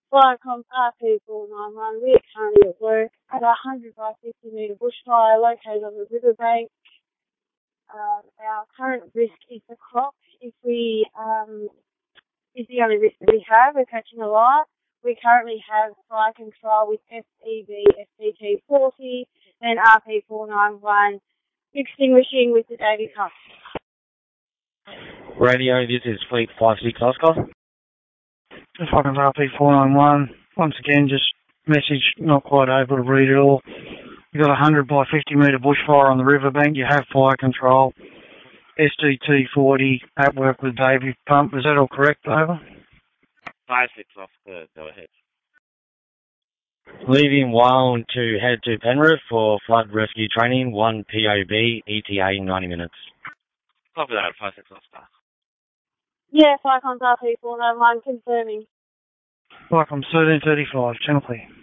Viacom RP491, we are currently at work at a 100 by 50 metre bushfire located on the riverbank. Our current risk is the crop. If we is the only risk that we have. We're catching a lot. We currently have fire control with SEB SPT40 and RP491 extinguishing with the Davy Cup. Radio, this is Fleet 56 Oscar. Fucking RP491. Once again, just message not quite able to read it all. You've got a 100 by 50 metre bushfire on the riverbank. You have fire control. SDT40 at work with Davy Pump. Is that all correct, over? 56 Oscar, go ahead. Leaving Wyong to head to Penrith for flood rescue training, 1 POB, ETA 90 minutes. Copy that, 56 Oscar. Yeah, Viacom's RP491 confirming. Viacom 1335, channel clear.